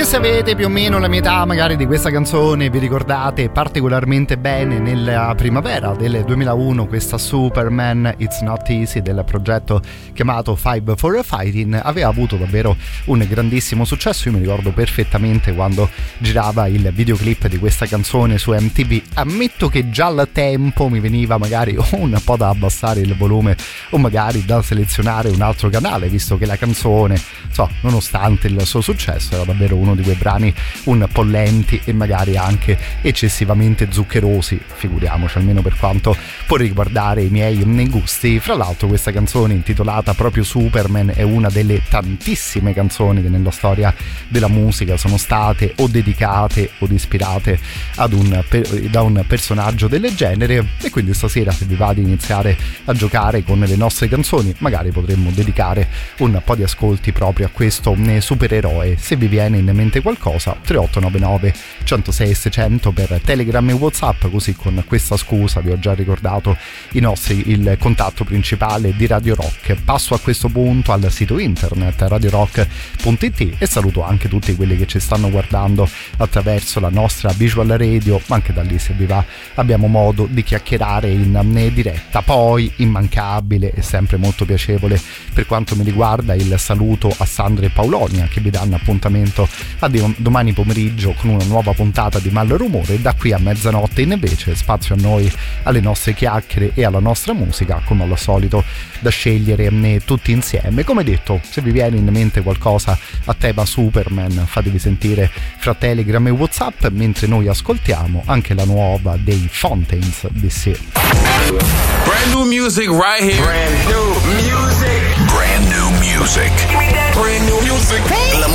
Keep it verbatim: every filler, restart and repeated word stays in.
che se avete più o meno la mia età magari di questa canzone vi ricordate particolarmente bene nella primavera del duemilauno questa Superman It's Not Easy del progetto chiamato Five for a Fighting aveva avuto davvero un grandissimo successo. Io mi ricordo perfettamente quando girava il videoclip di questa canzone su M T V. Ammetto che già al tempo mi veniva magari un po' da abbassare il volume o magari da selezionare un altro canale, visto che la canzone, so, nonostante il suo successo era davvero uno di quei brani un po' lenti e magari anche eccessivamente zuccherosi, figuriamoci, almeno per quanto può riguardare i miei gusti. Fra l'altro questa canzone intitolata proprio Superman è una delle tantissime canzoni che nella storia della musica sono state o dedicate o ispirate ad un, da un personaggio del genere, e quindi stasera, se vi va di iniziare a giocare con le nostre canzoni, magari potremmo dedicare un po' di ascolti proprio a questo supereroe. Se vi viene in mente qualcosa, tre otto nove nove uno zero sei seicento per Telegram e WhatsApp, così con questa scusa vi ho già ricordato i nostri, il contatto principale di Radio Rock. Passo a questo punto al sito internet radio rock punto it e saluto anche tutti quelli che ci stanno guardando attraverso la nostra visual radio, anche da lì, se vi va, abbiamo modo di chiacchierare in diretta. Poi immancabile e sempre molto piacevole per quanto mi riguarda il saluto a Sandra e Paulonia, che vi danno appuntamento a domani pomeriggio con una nuova puntata di Malrumore. Da qui a mezzanotte invece spazio a noi, alle nostre chiacchiere e alla nostra musica, come al solito da scegliere tutti insieme. Come detto, se vi viene in mente qualcosa a tema Superman, fatevi sentire fra Telegram e WhatsApp, mentre noi ascoltiamo anche la nuova dei Fountains D C. Brand new music right here. Brand new music. Brand new music. Brand new music. La